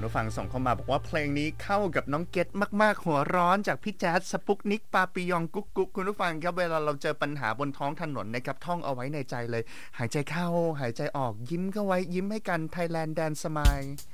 คุณผู้ฟังส่งเข้ามาบอกว่าเพลงนี้เข้ากับน้องเกตมากๆหัวร้อนจากพี่แจ๊สสปุกนิกปาปิยองกุ๊กกุ๊กคุณผู้ฟังครับเวลาเราเจอปัญหาบนท้องถนนนะครับท่องเอาไว้ในใจเลยหายใจเข้าหายใจออกยิ้มเข้าไว้ยิ้มให้กันไทยแลนด์แดนสมาย